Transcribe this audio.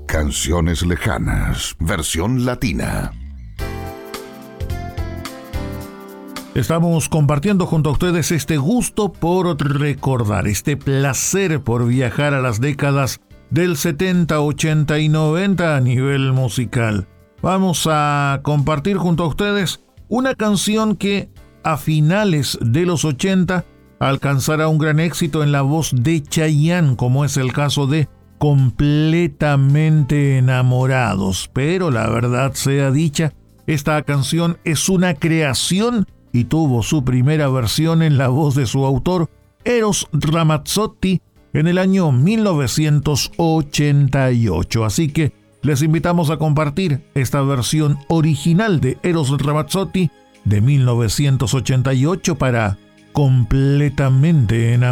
Canciones lejanas, versión latina. Estamos compartiendo junto a ustedes este gusto por recordar, este placer por viajar a las décadas del 70, 80 y 90 a nivel musical. Vamos a compartir junto a ustedes una canción que a finales de los 80 alcanzará un gran éxito en la voz de Chayanne, como es el caso de Completamente Enamorados. Pero la verdad sea dicha, esta canción es una creación y tuvo su primera versión en la voz de su autor, Eros Ramazzotti, en el año 1988. Así que les invitamos a compartir esta versión original de Eros Ramazzotti de 1988 para Completamente Enamorados.